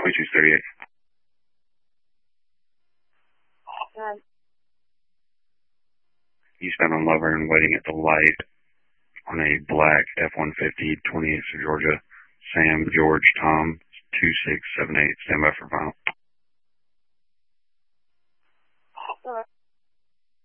2238. Eastbound on Lover and waiting at the light on a black F-150, 28th of Georgia. Sam, George, Tom, 2678. Stand by for final.